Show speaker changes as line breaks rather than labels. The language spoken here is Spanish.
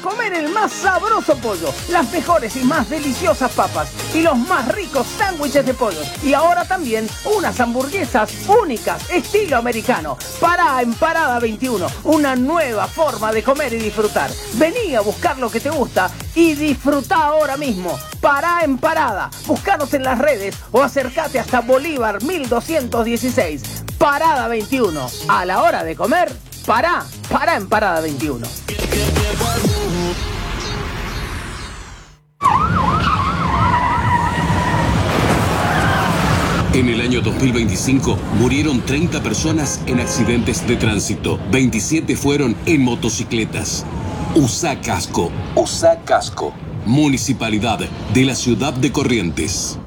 comer el más sabroso pollo, las mejores y más deliciosas papas y los más ricos sándwiches de pollo. Y ahora también unas hamburguesas únicas, estilo americano. Pará en Parada 21, una nueva forma de comer y disfrutar. Vení a buscar lo que te gusta y disfruta ahora mismo. Pará en Parada, búscanos en las redes o acércate hasta Bolívar 1216. Parada 21, a la hora de comer, pará en Parada 21.
En el año 2025 murieron 30 personas en accidentes de tránsito. 27 fueron en motocicletas. Usa casco. Usa casco. Municipalidad de la Ciudad de Corrientes.